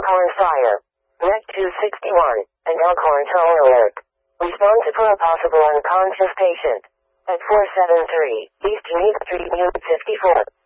Elkhorn Fire. Rec 261, and Elkhorn Tone Alert. Respond to for a possible unconscious patient. At 473 East Unique Street, Unit 54.